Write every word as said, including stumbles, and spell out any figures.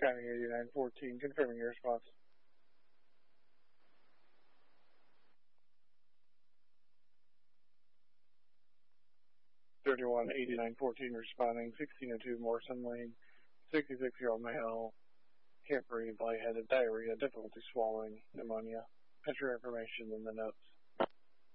County eighty-nine fourteen, confirming your response. thirty-one eighty-nine fourteen responding, sixteen oh two Morrison Lane, sixty-six-year-old male, can't breathe, lightheaded, diarrhea, difficulty swallowing, pneumonia. Enter information in the notes.